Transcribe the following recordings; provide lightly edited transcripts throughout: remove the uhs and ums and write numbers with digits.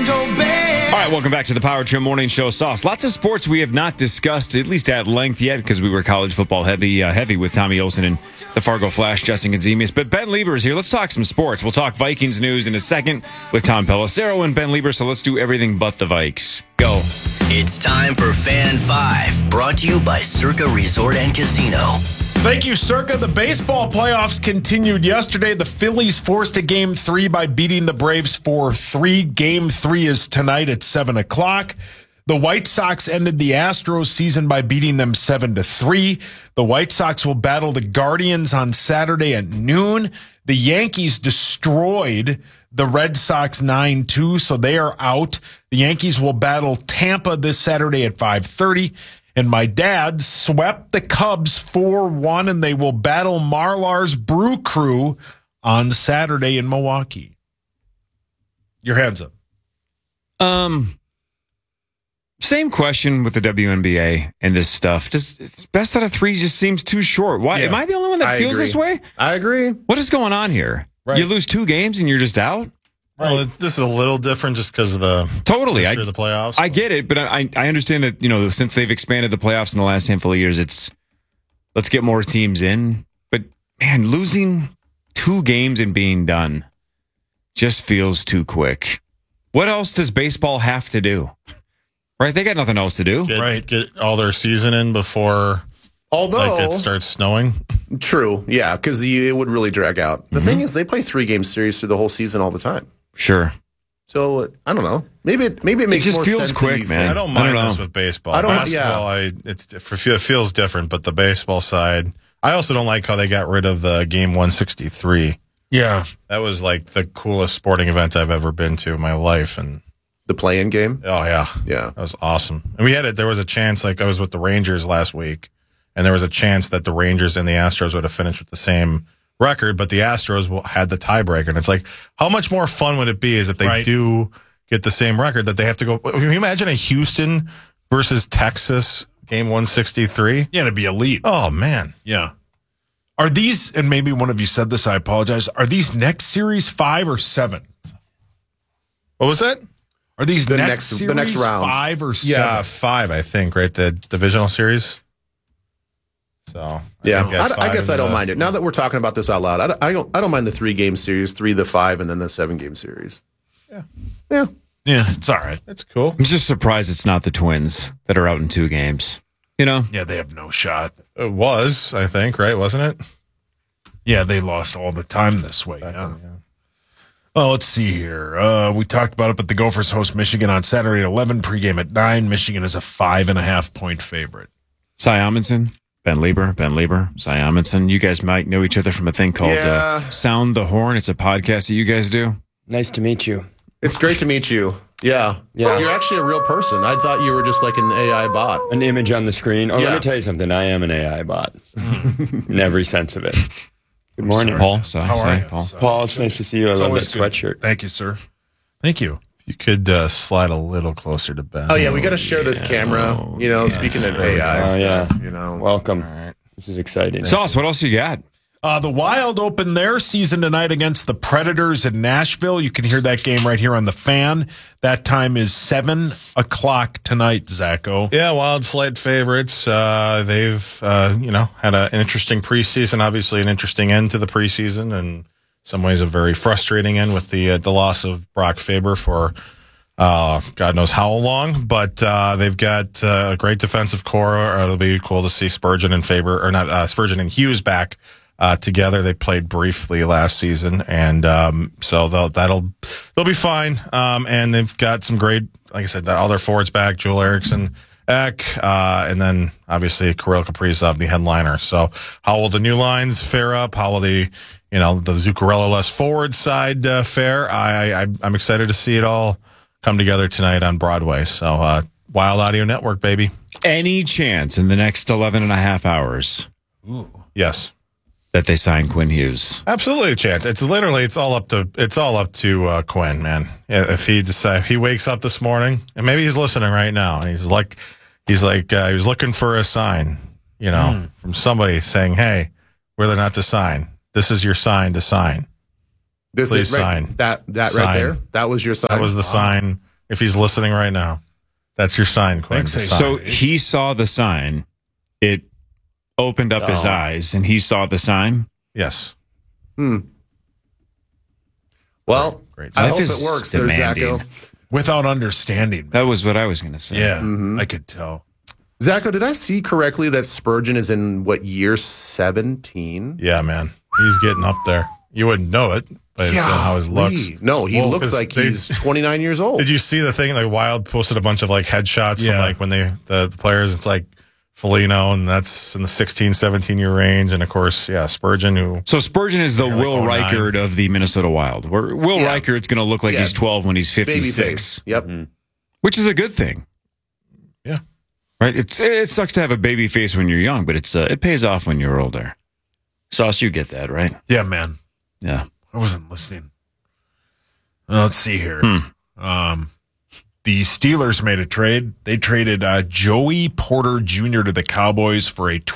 All right, welcome back to the Power Trim Morning Show. Sauce. Lots of sports we have not discussed, at least at length yet, because we were college football heavy with Tommy Olson and the Fargo Flash, Justin Gonzalez. But Ben Lieber is here. Let's talk some sports. We'll talk Vikings news in a second with Tom Pelissero and Ben Lieber, so let's do everything but the Vikes. Go. It's time for Fan 5, brought to you by Circa Resort and Casino. Thank you, Circa. The baseball playoffs continued yesterday. The Phillies forced a Game 3 by beating the Braves 4-3. Game 3 is tonight at 7 o'clock. The White Sox ended the Astros season by beating them 7-3. The White Sox will battle the Guardians on Saturday at noon. The Yankees destroyed the Red Sox 9-2, so they are out. The Yankees will battle Tampa this Saturday at 5:30. And my dad swept the Cubs 4-1, and they will battle Marlar's Brew Crew on Saturday in Milwaukee. Your hands up. Same question with the WNBA and this stuff. Just best out of three just seems too short. Why? Yeah. Am I the only one that feels this way? I agree. What is going on here? Right. You lose 2 games and you're just out? Well, this is a little different just because of the Totally. history of the playoffs. I get it, but I understand that, since they've expanded the playoffs in the last handful of years, it's let's get more teams in. But, man, losing 2 games and being done just feels too quick. What else does baseball have to do? Right? They got nothing else to do. Get all their season in before it starts snowing. True, yeah, because it would really drag out. The thing is, they play 3-game series through the whole season all the time. Sure. So I don't know. Maybe it makes just more feels sense quick, than you man. think. I don't mind this with baseball. Basketball, it feels different, but the baseball side, I also don't like how they got rid of the game 163. Yeah. That was like the coolest sporting event I've ever been to in my life, and The play-in game. oh yeah, that was awesome. And we had it. There was a chance, like I was with the Rangers last week, and there was a chance that the Rangers and the Astros would have finished with the same record, but the Astros had the tiebreaker. And it's like, how much more fun would it be is if they do get the same record that they have to go? Can you imagine a Houston versus Texas game 163? Yeah, to be elite. Oh, man. Yeah. Are these, and maybe one of you said this, I apologize, are these next series 5 or 7? What was that? Are these The next next- series the next round. 5 or 7? Yeah, 5, I think, right? The divisional series. So I guess I don't mind it. Now that we're talking about this out loud, I don't mind the 3-game series, 3, the 5, and then the 7-game series. Yeah. Yeah, it's all right. It's cool. I'm just surprised it's not the Twins that are out in 2 games. Yeah, they have no shot. It was, I think, right? Wasn't it? Yeah, they lost all the time this way. Yeah. Well, let's see here. We talked about it, but the Gophers host Michigan on Saturday at 11, pregame at 9. Michigan is a 5.5-point favorite. Cy Amundsen, Ben Lieber, Cy Amundsen. You guys might know each other from a thing called Sound the Horn. It's a podcast that you guys do. Nice to meet you. It's great to meet you. Yeah. You're actually a real person. I thought you were just like an AI bot. An image on the screen. Oh, Yeah. let me tell you something. I am an AI bot in every sense of it. Good morning, Paul. How are you? Paul. Paul, it's nice to see you. I love that always good. sweatshirt. Thank you, sir. Thank you. You could slide a little closer to Ben. Oh, yeah, we got to share this camera. Speaking of AI stuff, Welcome. This is exciting. Sauce, what else you got? The Wild open their season tonight against the Predators in Nashville. You can hear that game right here on the Fan. That time is 7 o'clock tonight, Zacho. Yeah, Wild slight favorites. They've had an interesting preseason. Obviously, an interesting end to the preseason, and in some ways a very frustrating end with the loss of Brock Faber for God knows how long. But they've got a great defensive core. It'll be cool to see Spurgeon and Spurgeon and Hughes back together. They played briefly last season, and so they'll be fine. And they've got some great, like I said, all their forwards back: Joel Eriksson, Ek, and then obviously Kirill Kaprizov, the headliner. So how will the new lines fare up? How will the Zuccarello-less forward side fare? I'm excited to see it all come together tonight on Broadway. So Wild Audio Network, baby. Any chance in the next 11 and a half hours Yes. that they sign Quinn Hughes? Absolutely a chance. It's all up to Quinn, man. If he wakes up this morning, and maybe he's listening right now, and he was looking for a sign, from somebody saying, "Hey, whether or not to sign, this is your sign to sign." This Please is sign. That Sign. right there. That was your sign. That was the sign if he's listening right now. That's your sign, Quinn. Thanks, The Ace. sign. So he saw the sign. It opened up his eyes, and he saw the sign. Yes. Well, Great. I Life hope is it works there, demanding. Zacho. Without understanding. That was what I was going to say. Yeah, I could tell. Zacho, did I see correctly that Spurgeon is in what year 17? Yeah, man. He's getting up there. You wouldn't know it, but it's how he looks. No, he Well, looks 'cause like they- he's 29 years old. Did you see the thing? Like Wild posted a bunch of like headshots from Yeah. like when the players. It's like Foligno, and that's in the 16, 17-year range. And of course, Spurgeon, who So Spurgeon is the Like Will 09. Reichert of the Minnesota Wild. Where Will Yeah. Reichert's going to look like Yeah. he's 12 when he's Baby 56, face. Yep. which is a good thing. Yeah. Right? It sucks to have a baby face when you're young, but it pays off when you're older. Sauce, you get that, right? Yeah, man. Yeah. I wasn't listening. Let's see here. The Steelers made a trade. They traded Joey Porter Jr. to the Cowboys for a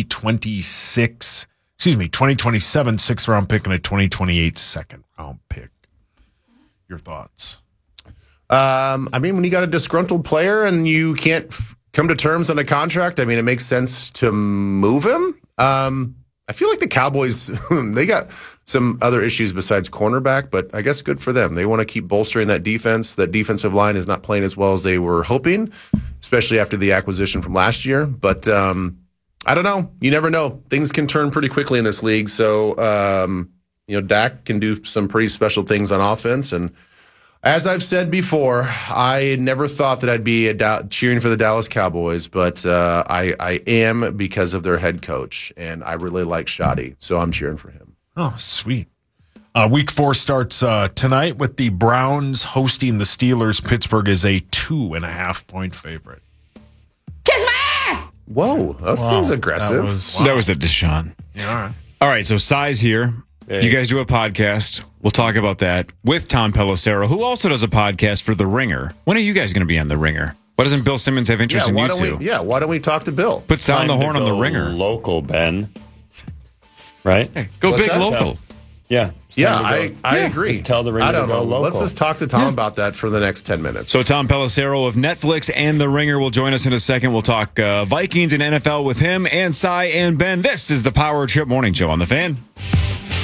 2027 sixth round pick and a 2028 second round pick. Your thoughts? I mean, when you got a disgruntled player and you can't come to terms on a contract, I mean, it makes sense to move him. I feel like the Cowboys, they got some other issues besides cornerback, but I guess good for them. They want to keep bolstering that defense. That defensive line is not playing as well as they were hoping, especially after the acquisition from last year. But I don't know. You never know. Things can turn pretty quickly in this league. So, Dak can do some pretty special things on offense. And as I've said before, I never thought that I'd be cheering for the Dallas Cowboys, but I am because of their head coach, and I really like Shoddy, so I'm cheering for him. Oh, sweet. Week 4 starts tonight with the Browns hosting the Steelers. Pittsburgh is a 2.5-point favorite. Whoa, that seems aggressive. That was a Deshaun. Yeah, all right. All right, so Size here. Hey. You guys do a podcast. We'll talk about that with Tom Pelissero, who also does a podcast for The Ringer. When are you guys going to be on The Ringer? Why doesn't Bill Simmons have interest in you two? Why don't we talk to Bill? Put sound the Time to horn on The go Ringer. Local, Ben. Right? Go What's big that? local. Yeah. It's Yeah, time to I go. agree. Let's tell the Ringer I don't to go know. local. Let's just talk to Tom about that for the next 10 minutes. So Tom Pelissero of Netflix and The Ringer will join us in a second. We'll talk Vikings and NFL with him and Cy and Ben. This is the Power Trip Morning Show on The Fan.